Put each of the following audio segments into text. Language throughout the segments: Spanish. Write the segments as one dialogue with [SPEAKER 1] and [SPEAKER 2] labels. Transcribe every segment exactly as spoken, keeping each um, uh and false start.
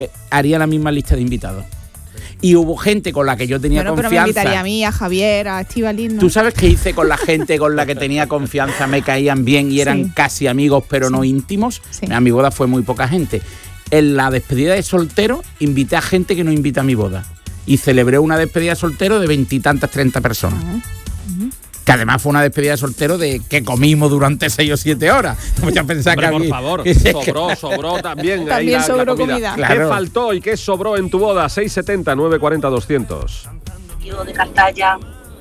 [SPEAKER 1] haría la misma lista de invitados. Y hubo gente con la que yo tenía
[SPEAKER 2] bueno,
[SPEAKER 1] confianza.
[SPEAKER 2] Pero me invitaría a mí, a Javier, a Estíbaliz, ¿no?
[SPEAKER 1] ¿Tú sabes qué hice con la gente con la que tenía confianza? Me caían bien y eran sí. casi amigos, pero sí. no íntimos. Sí. A mi boda fue muy poca gente. En la despedida de soltero invité a gente que no invita a mi boda. Y celebré una despedida de soltero de veintitantas, treinta personas. Uh-huh. Uh-huh. Que además fue una despedida de soltero de que comimos durante seis o siete horas. No ya pensar
[SPEAKER 3] Hombre,
[SPEAKER 1] que
[SPEAKER 3] por
[SPEAKER 1] había,
[SPEAKER 3] favor,
[SPEAKER 1] que,
[SPEAKER 3] sobró, que... sobró también.
[SPEAKER 2] También
[SPEAKER 3] ahí la,
[SPEAKER 2] sobró
[SPEAKER 3] la comida.
[SPEAKER 2] comida.
[SPEAKER 1] Claro.
[SPEAKER 3] ¿Qué faltó y qué sobró en tu boda? seis setenta, nueve cuarenta, doscientos.
[SPEAKER 4] Yo de Cartaya,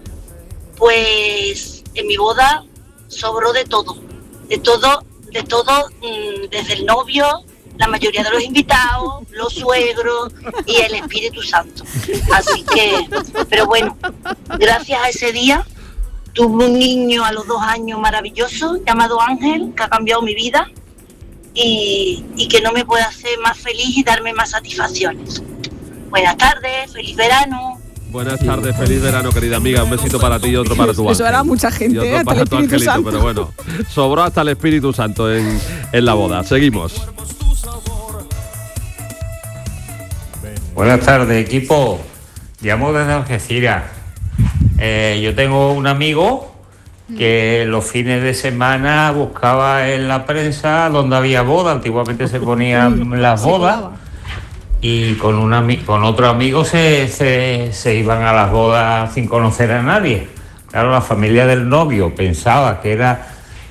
[SPEAKER 4] pues en mi boda sobró de todo. De todo, de todo, mmm, desde el novio, la mayoría de los invitados, los suegros y el Espíritu Santo. Así que, pero bueno, gracias a ese día tuve un niño a los dos años maravilloso llamado Ángel, que ha cambiado mi vida y, y que no me puede hacer más feliz y darme más satisfacciones. Buenas tardes, feliz verano.
[SPEAKER 3] Buenas tardes, feliz verano, querida amiga. Un besito para ti y otro para tu ángel.
[SPEAKER 2] Eso era mucha gente,
[SPEAKER 3] y otro
[SPEAKER 2] hasta
[SPEAKER 3] para
[SPEAKER 2] el
[SPEAKER 3] tu
[SPEAKER 2] Espíritu
[SPEAKER 3] angelito,
[SPEAKER 2] Santo.
[SPEAKER 3] pero bueno, sobró hasta el Espíritu Santo en, en la boda. Seguimos.
[SPEAKER 5] Buenas tardes, equipo. Llamo desde Algeciras. Eh, yo tengo un amigo que los fines de semana buscaba en la prensa donde había boda. Antiguamente se ponían las bodas y con, una, con otro amigo se, se, se iban a las bodas sin conocer a nadie. Claro, la familia del novio pensaba que era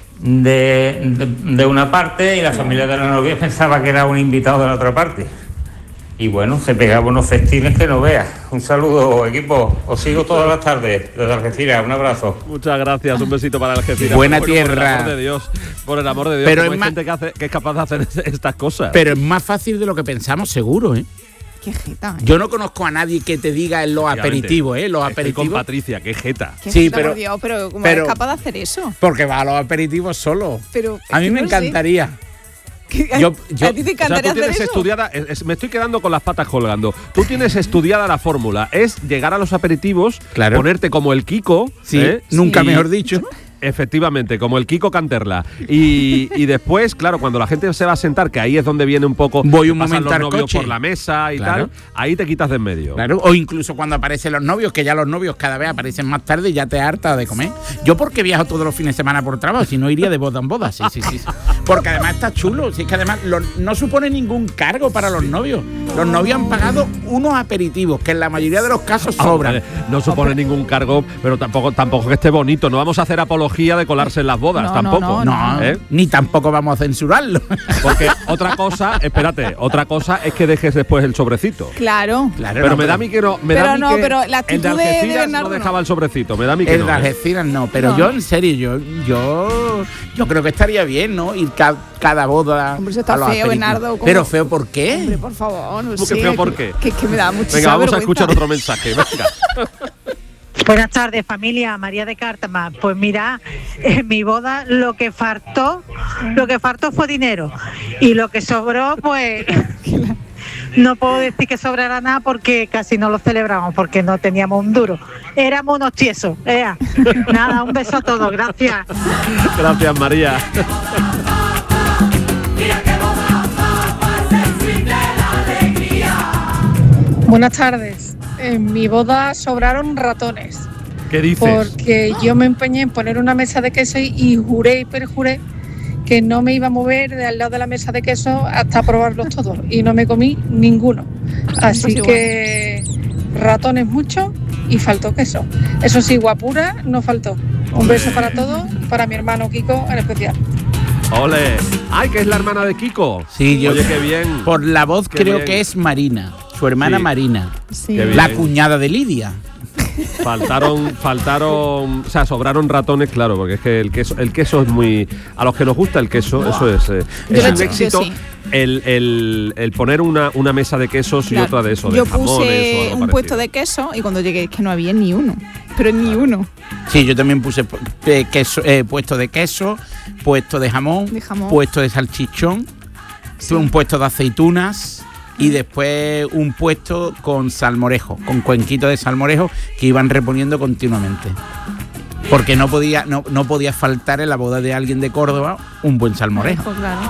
[SPEAKER 5] de, de, de una parte y la familia de la novia pensaba que era un invitado de la otra parte. Y bueno, se pegaba unos festines que no veas. Un saludo, equipo. Os sigo todas las tardes desde Algeciras. Un abrazo.
[SPEAKER 3] Muchas gracias. Un besito para Algeciras.
[SPEAKER 1] Buena
[SPEAKER 3] bueno,
[SPEAKER 1] tierra.
[SPEAKER 3] Por el amor de Dios. Por el amor de Dios.
[SPEAKER 1] Pero
[SPEAKER 3] hay
[SPEAKER 1] es más...
[SPEAKER 3] gente que, hace, que es capaz de hacer estas cosas.
[SPEAKER 1] Pero es más fácil de lo que pensamos, seguro, ¿eh?
[SPEAKER 2] Qué jeta, ¿eh?
[SPEAKER 1] Yo no conozco a nadie que te diga en los aperitivos, ¿eh? Los
[SPEAKER 3] Estoy
[SPEAKER 1] aperitivos.
[SPEAKER 3] con Patricia, qué jeta.
[SPEAKER 2] Qué
[SPEAKER 1] sí,
[SPEAKER 2] jeta,
[SPEAKER 1] pero,
[SPEAKER 2] por Dios, pero ¿cómo
[SPEAKER 1] pero,
[SPEAKER 2] es capaz de hacer eso?
[SPEAKER 1] Porque va a los aperitivos solo.
[SPEAKER 2] Pero
[SPEAKER 1] a mí
[SPEAKER 2] que
[SPEAKER 1] me
[SPEAKER 2] no
[SPEAKER 1] encantaría.
[SPEAKER 2] ¿A,
[SPEAKER 1] yo, yo,
[SPEAKER 2] ¿A ti te encantaría
[SPEAKER 3] o sea, tú tienes
[SPEAKER 2] hacer eso?
[SPEAKER 3] estudiada, es, es, me estoy quedando con las patas colgando. Tú tienes estudiada la fórmula, es llegar a los aperitivos,
[SPEAKER 1] claro.
[SPEAKER 3] ponerte como el Kiko,
[SPEAKER 1] sí,
[SPEAKER 3] ¿eh?
[SPEAKER 1] nunca
[SPEAKER 3] y,
[SPEAKER 1] mejor dicho.
[SPEAKER 3] Efectivamente, como el Kiko Canterla. Y, y después, claro, cuando la gente se va a sentar, que ahí es donde viene un poco.
[SPEAKER 1] Voy un
[SPEAKER 3] pasan
[SPEAKER 1] momento
[SPEAKER 3] los
[SPEAKER 1] al
[SPEAKER 3] novios
[SPEAKER 1] coche.
[SPEAKER 3] por la mesa y
[SPEAKER 1] claro.
[SPEAKER 3] tal, ahí te quitas de en medio.
[SPEAKER 1] Claro, o incluso cuando aparecen los novios, que ya los novios cada vez aparecen más tarde y ya te harta de comer. Yo porque viajo todos los fines de semana por trabajo, si no iría de boda en boda, sí, sí, sí. Porque además está chulo, si es que además lo, no supone ningún cargo para los novios. Los novios han pagado unos aperitivos, que en la mayoría de los casos sobran.
[SPEAKER 3] Hombre, no supone Hombre. ningún cargo, pero tampoco, tampoco que esté bonito. No vamos a hacer apología de colarse en las bodas,
[SPEAKER 2] no,
[SPEAKER 3] tampoco.
[SPEAKER 2] No, no,
[SPEAKER 1] no
[SPEAKER 3] ¿Eh?
[SPEAKER 1] Ni tampoco vamos a censurarlo.
[SPEAKER 3] Porque otra cosa, espérate, otra cosa es que dejes después el sobrecito.
[SPEAKER 2] Claro.
[SPEAKER 1] claro
[SPEAKER 3] Pero
[SPEAKER 1] no,
[SPEAKER 3] me
[SPEAKER 1] pero,
[SPEAKER 3] da a mí que no. Me
[SPEAKER 2] pero
[SPEAKER 3] da a mí
[SPEAKER 2] no,
[SPEAKER 3] que
[SPEAKER 2] pero la actitud
[SPEAKER 3] el de Algeciras
[SPEAKER 2] de Bernardo
[SPEAKER 3] no dejaba
[SPEAKER 2] no.
[SPEAKER 3] el sobrecito. Me da a mí que
[SPEAKER 1] el
[SPEAKER 3] no.
[SPEAKER 1] de Algeciras no, pero
[SPEAKER 2] no.
[SPEAKER 1] yo en serio, yo, yo, yo creo que estaría bien, ¿no? Ir ca cada boda.
[SPEAKER 2] Hombre, eso está
[SPEAKER 1] a los
[SPEAKER 2] feo,
[SPEAKER 1] aperitivos.
[SPEAKER 2] Bernardo. ¿Cómo?
[SPEAKER 1] Pero feo, ¿por qué?
[SPEAKER 2] Hombre, por favor, no
[SPEAKER 3] ¿Cómo
[SPEAKER 2] sé.
[SPEAKER 3] que feo por qué?
[SPEAKER 2] Que, que me da muchísima
[SPEAKER 3] Venga, vamos
[SPEAKER 2] vergüenza.
[SPEAKER 3] a escuchar otro mensaje. Venga.
[SPEAKER 6] Buenas tardes, familia. María de Cártama. Pues mira, en mi boda lo que faltó, lo que faltó fue dinero. Y lo que sobró, pues no puedo decir que sobrara nada porque casi no lo celebramos, porque no teníamos un duro. Éramos unos tiesos. Ea. Nada, un beso a todos. Gracias.
[SPEAKER 3] Gracias, María.
[SPEAKER 7] Buenas tardes. En mi boda sobraron ratones.
[SPEAKER 3] ¿Qué dices?
[SPEAKER 7] Porque yo me empeñé en poner una mesa de queso y, y juré y perjuré que no me iba a mover de al lado de la mesa de queso hasta probarlos todos. Y no me comí ninguno. Así
[SPEAKER 2] Pues
[SPEAKER 7] que ratones mucho y faltó queso. Eso sí, guapura no faltó. Un beso para todos, para mi hermano Kiko en especial.
[SPEAKER 3] ¡Ole! ¡Ay, que es la hermana de Kiko!
[SPEAKER 1] Sí, yo.
[SPEAKER 3] Oye, qué bien.
[SPEAKER 1] Por la voz
[SPEAKER 3] Qué
[SPEAKER 1] creo
[SPEAKER 3] bien.
[SPEAKER 1] que es Marina, su hermana
[SPEAKER 3] Sí.
[SPEAKER 1] Marina.
[SPEAKER 2] Sí.
[SPEAKER 3] Qué bien.
[SPEAKER 1] La cuñada de Lidia.
[SPEAKER 3] Faltaron, faltaron, o sea, sobraron ratones, claro, porque es que el queso, el queso es muy, a los que nos gusta el queso, eso es, eh, es
[SPEAKER 2] lo
[SPEAKER 3] un
[SPEAKER 2] he hecho,
[SPEAKER 3] éxito.
[SPEAKER 2] yo sí.
[SPEAKER 3] El, el, el poner una, una mesa de quesos
[SPEAKER 2] Claro.
[SPEAKER 3] y otra de eso, de
[SPEAKER 2] Yo
[SPEAKER 3] jamones o
[SPEAKER 2] puse
[SPEAKER 3] algo
[SPEAKER 2] un
[SPEAKER 3] parecido.
[SPEAKER 2] puesto de queso y cuando llegué es que no había ni uno. Pero ni uno.
[SPEAKER 1] Sí, yo también puse eh, queso, eh, puesto de queso, puesto de jamón,
[SPEAKER 2] De jamón.
[SPEAKER 1] puesto de salchichón,
[SPEAKER 2] Sí.
[SPEAKER 1] un puesto de aceitunas y después un puesto con salmorejo, con cuenquito de salmorejo que iban reponiendo continuamente. Porque no podía, no, no podía faltar en la boda de alguien de Córdoba un buen salmorejo.
[SPEAKER 2] Claro.